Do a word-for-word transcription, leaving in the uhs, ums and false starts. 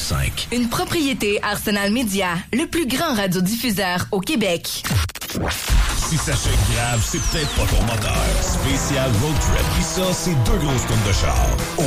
cinq. Une propriété Arsenal Média, le plus grand radiodiffuseur au Québec. Si ça chèque grave, c'est peut-être pas ton moteur. Spécial Road Trip. Pis ça, c'est deux grosses tonnes de char.